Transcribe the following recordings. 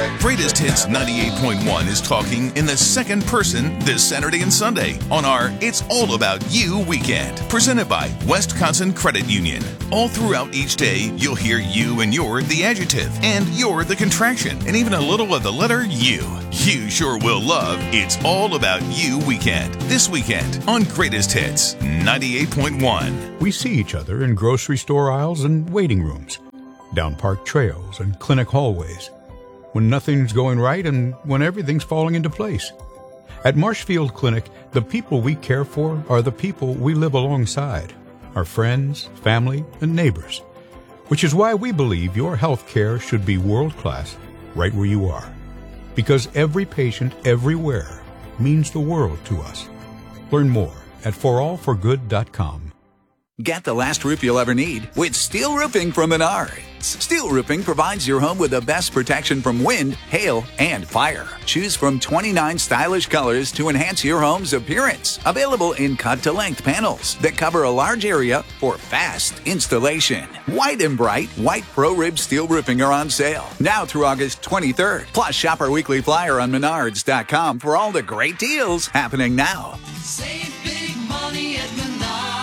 Greatest Hits 98.1 is talking in the second person this Saturday and Sunday on our It's All About You weekend, presented by Wisconsin Credit Union. All throughout each day, you'll hear you and you're the adjective, and you're the contraction, and even a little of the letter U. You sure will love It's All About You weekend this weekend on Greatest Hits 98.1. We see each other in grocery store aisles and waiting rooms, down park trails and clinic hallways, when nothing's going right and when everything's falling into place. At Marshfield Clinic, the people we care for are the people we live alongside, our friends, family, and neighbors, which is why we believe your health care should be world-class right where you are. Because every patient everywhere means the world to us. Learn more at forallforgood.com. Get the last roof you'll ever need with steel roofing from Menards. Steel roofing provides your home with the best protection from wind, hail, and fire. Choose from 29 stylish colors to enhance your home's appearance. Available in cut-to-length panels that cover a large area for fast installation. White and bright white Pro-Rib steel roofing are on sale now through August 23rd. Plus, shop our weekly flyer on Menards.com for all the great deals happening now. Save big money at Menards.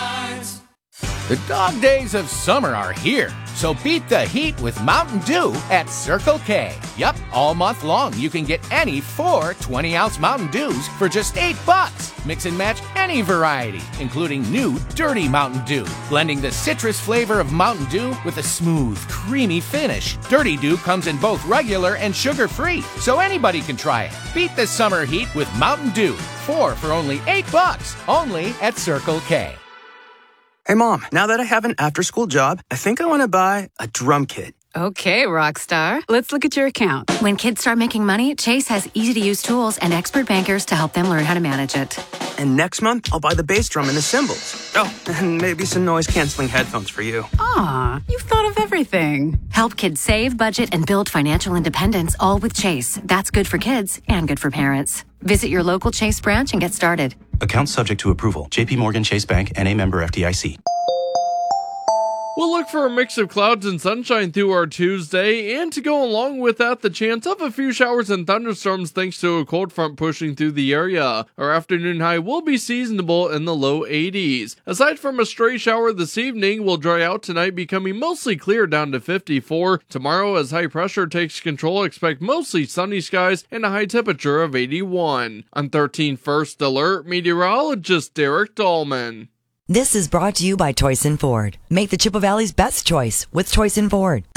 The dog days of summer are here, so beat the heat with Mountain Dew at Circle K. Yup, all month long you can get any 4 20-ounce Mountain Dews for just $8. Mix and match any variety, including new Dirty Mountain Dew, blending the citrus flavor of Mountain Dew with a smooth, creamy finish. Dirty Dew comes in both regular and sugar-free, so anybody can try it. Beat the summer heat with Mountain Dew. 4 for only $8, only at Circle K. Hey, Mom, now that I have an after-school job, I think I want to buy a drum kit. Okay, Rockstar. Let's look at your account. When kids start making money, Chase has easy-to-use tools and expert bankers to help them learn how to manage it. And next month, I'll buy the bass drum and the cymbals. Oh, and maybe some noise-canceling headphones for you. Aw, you've thought of everything. Help kids save, budget, and build financial independence, all with Chase. That's good for kids and good for parents. Visit your local Chase branch and get started. Account subject to approval. J.P. Morgan Chase Bank, N.A. member FDIC. We'll look for a mix of clouds and sunshine through our Tuesday, and to go along with that, the chance of a few showers and thunderstorms thanks to a cold front pushing through the area. Our afternoon high will be seasonable in the low 80s. Aside from a stray shower this evening, we'll dry out tonight, becoming mostly clear down to 54. Tomorrow, as high pressure takes control, expect mostly sunny skies and a high temperature of 81. On 13 First Alert, meteorologist Derek Dahlman. This is brought to you by Toyson Ford. Make the Chippewa Valley's best choice with Toyson Ford.